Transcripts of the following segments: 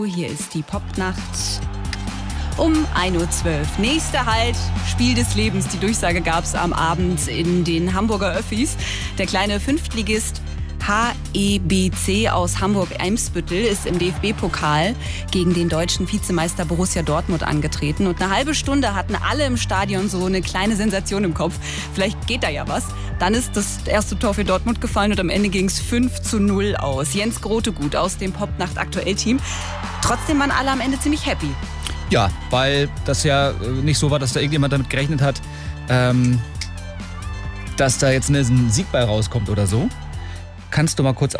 Hallo, hier ist die Popnacht um 1:12 Uhr. Nächster Halt, Spiel des Lebens. Die Durchsage gab es am Abend in den Hamburger Öffis. Der kleine Fünftligist HEBC aus Hamburg-Eimsbüttel ist im DFB-Pokal gegen den deutschen Vizemeister Borussia Dortmund angetreten. Und eine halbe Stunde hatten alle im Stadion so eine kleine Sensation im Kopf. Vielleicht geht da ja was. Dann ist das erste Tor für Dortmund gefallen und am Ende ging es 5:0 aus. Jens Grotegut aus dem Popnacht-Aktuell-Team. Trotzdem waren alle am Ende ziemlich happy. Ja, weil das ja nicht so war, dass da irgendjemand damit gerechnet hat, dass da jetzt ein Sieg bei rauskommt oder so. Kannst du mal kurz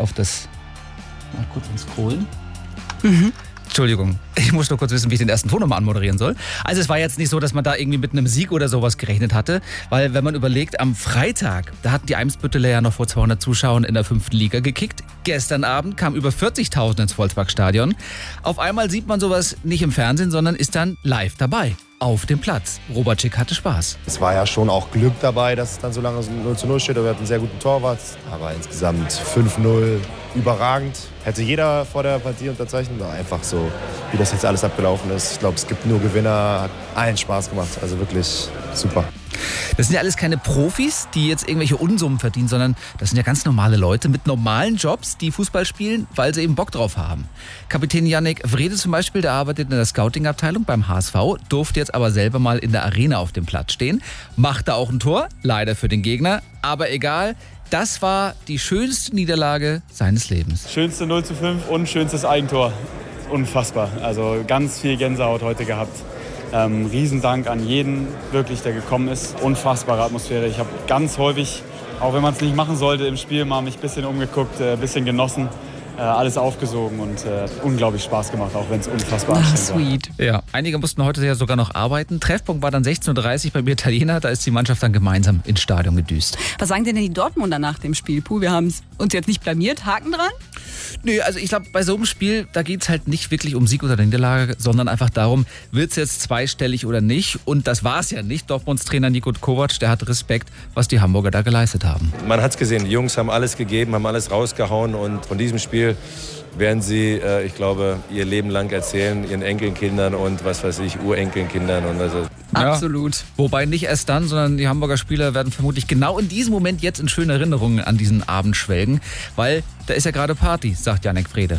scrollen? Entschuldigung, ich muss nur kurz wissen, wie ich den ersten Ton nochmal anmoderieren soll. Also es war jetzt nicht so, dass man da irgendwie mit einem Sieg oder sowas gerechnet hatte, weil wenn man überlegt, am Freitag, da hatten die Eimsbütteler ja noch vor 200 Zuschauern in der 5. Liga gekickt. Gestern Abend kamen über 40.000 ins Volksparkstadion. Auf einmal sieht man sowas nicht im Fernsehen, sondern ist dann live dabei. Auf dem Platz. Robert Schick hatte Spaß. Es war ja schon auch Glück dabei, dass es dann so lange 0:0 steht. Wir hatten einen sehr guten Torwart. Aber insgesamt 5:0 überragend. Hätte jeder vor der Partie unterzeichnet. War einfach so, wie das jetzt alles abgelaufen ist. Ich glaube, es gibt nur Gewinner. Hat allen Spaß gemacht. Also wirklich super. Das sind ja alles keine Profis, die jetzt irgendwelche Unsummen verdienen, sondern das sind ja ganz normale Leute mit normalen Jobs, die Fußball spielen, weil sie eben Bock drauf haben. Kapitän Yannick Wrede zum Beispiel, der arbeitet in der Scouting-Abteilung beim HSV, durfte jetzt aber selber mal in der Arena auf dem Platz stehen, machte auch ein Tor, leider für den Gegner, aber egal. Das war die schönste Niederlage seines Lebens. Schönste 0:5 und schönstes Eigentor. Unfassbar. Also ganz viel Gänsehaut heute gehabt. Riesendank an jeden, wirklich, der gekommen ist. Unfassbare Atmosphäre. Ich habe ganz häufig, auch wenn man es nicht machen sollte, im Spiel mal mich ein bisschen umgeguckt, ein bisschen genossen. Alles aufgesogen und unglaublich Spaß gemacht, auch wenn es unfassbar anstrengend war. Sweet. Ja, einige mussten heute ja sogar noch arbeiten. Treffpunkt war dann 16:30 Uhr beim Italiener. Da ist die Mannschaft dann gemeinsam ins Stadion gedüst. Was sagen denn die Dortmunder nach dem Spiel? Puh, wir haben uns jetzt nicht blamiert. Haken dran? Nö, also ich glaube, bei so einem Spiel, da geht es halt nicht wirklich um Sieg oder Niederlage, sondern einfach darum, wird es jetzt zweistellig oder nicht? Und das war es ja nicht. Dortmunds Trainer Niko Kovac, der hat Respekt, was die Hamburger da geleistet haben. Man hat es gesehen, die Jungs haben alles gegeben, haben alles rausgehauen. Und von diesem Spiel werden sie, ich glaube, ihr Leben lang erzählen, ihren Enkelkindern und was weiß ich, Urenkelkindern. Und also. Absolut. Ja, wobei nicht erst dann, sondern die Hamburger Spieler werden vermutlich genau in diesem Moment jetzt in schönen Erinnerungen an diesen Abend schwelgen, weil da ist ja gerade Party, sagt Yannick Wrede.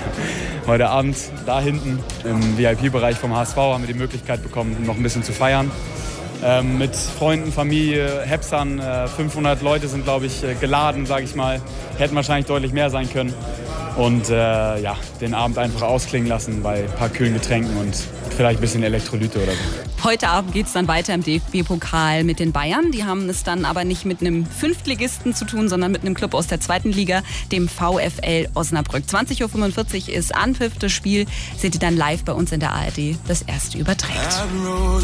Heute Abend da hinten im VIP-Bereich vom HSV haben wir die Möglichkeit bekommen, noch ein bisschen zu feiern. Mit Freunden, Familie, Hepsern, 500 Leute sind, glaube ich, geladen, sage ich mal. Hätten wahrscheinlich deutlich mehr sein können. Und den Abend einfach ausklingen lassen bei ein paar kühlen Getränken und vielleicht ein bisschen Elektrolyte oder so. Heute Abend geht es dann weiter im DFB-Pokal mit den Bayern. Die haben es dann aber nicht mit einem Fünftligisten zu tun, sondern mit einem Club aus der 2. Liga, dem VfL Osnabrück. 20:45 Uhr ist Anpfiff. Das Spiel seht ihr dann live bei uns in der ARD. Das erste überträgt.